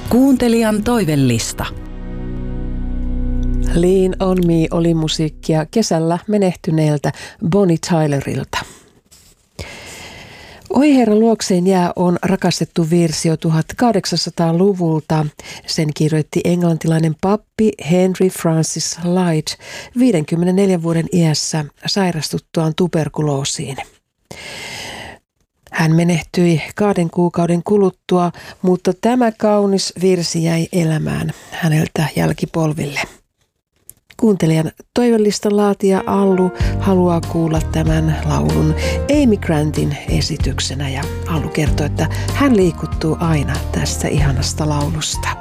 Kuuntelijan toivellista. Lean on me oli musiikkia kesällä menehtyneeltä Bonnie Tylerilta. Oi herra luokseen jää on rakastettu virsi jo 1800-luvulta. Sen kirjoitti englantilainen pappi Henry Francis Lyte 54 vuoden iässä sairastuttuaan tuberkuloosiin. Hän menehtyi 2 kuukauden kuluttua, mutta tämä kaunis virsi jäi elämään häneltä jälkipolville. Kuuntelijan toivellistan laatija Allu haluaa kuulla tämän laulun Amy Grantin esityksenä ja Allu kertoo, että hän liikuttuu aina tästä ihanasta laulusta.